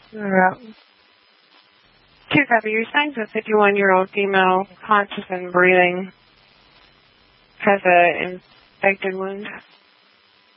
Yeah. 2 copy. Your sign's a 51-year-old female, conscious and breathing, has an infected wound.